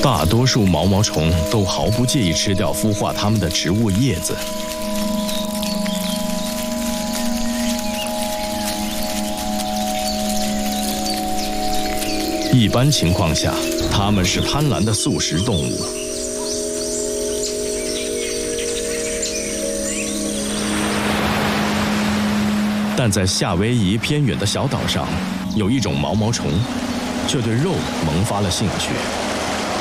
大多数毛毛虫都毫不介意吃掉孵化它们的植物叶子。一般情况下，它们是贪婪的素食动物。但在夏威夷偏远的小岛上，有一种毛毛虫，却对肉萌发了兴趣。